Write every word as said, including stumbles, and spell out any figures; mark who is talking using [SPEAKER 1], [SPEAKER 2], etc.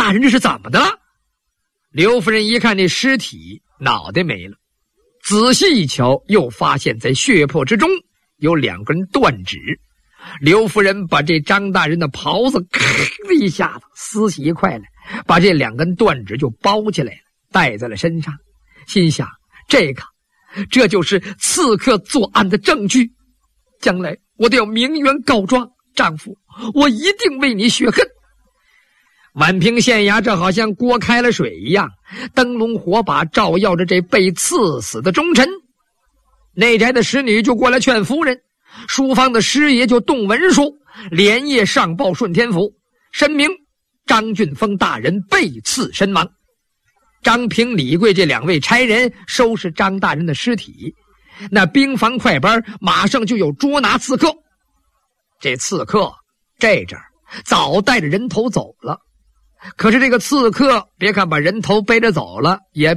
[SPEAKER 1] 大人这是怎么的了？刘夫人一看这尸体，脑袋没了，仔细一瞧，又发现在血泊之中有两根断指。刘夫人把这张大人的袍子咔的一下子撕起一块来，把这两根断指就包起来了，戴在了身上，心想这个这就是刺客作案的证据，将来我得要鸣冤告状，丈夫我一定为你雪恨。宛平县衙这好像锅开了水一样，灯笼火把照耀着这被刺死的忠臣。内宅的使女就过来劝夫人，书房的师爷就动文书，连夜上报顺天府，申明张俊峰大人被刺身亡。张平、李贵这两位差人收拾张大人的尸体，那兵房快班马上就有捉拿刺客。这刺客这阵儿早带着人头走了，可是这个刺客别看把人头背着走了，也